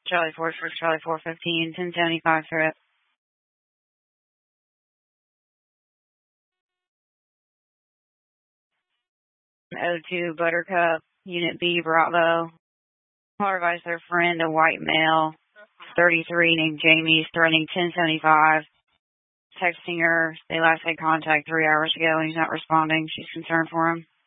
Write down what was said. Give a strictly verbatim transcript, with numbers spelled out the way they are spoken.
Charlie four for Charlie four fifteen, ten seventy-five threat. O two Buttercup, Unit B, Bravo. Call advise their friend, a white male, thirty-three, named Jamie, is threatening ten seventy-five. Texting her. They last had contact three hours ago and he's not responding. She's concerned for him.